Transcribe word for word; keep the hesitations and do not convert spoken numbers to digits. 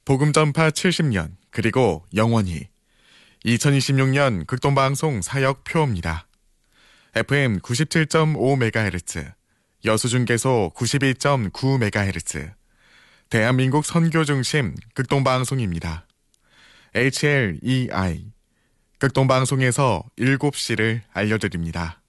복음전파 칠십 년, 그리고 영원히. 이천이십육 년 극동방송 사역 표입니다. 에프엠 구십칠 점 오 메가헤르츠, 여수중계소 구십이 점 구 메가헤르츠, 대한민국 선교중심 극동방송입니다. 에이치엘이아이, 극동방송에서 일곱 시를 알려드립니다.